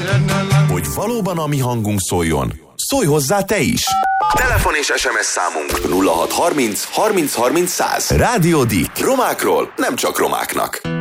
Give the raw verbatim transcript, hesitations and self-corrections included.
Hogy valóban a mi hangunk szóljon, szólj hozzá te is! Telefon és es em es számunk nulla hat harminc harminc harminc száz. Rádió Dick. Romákról nem csak romáknak.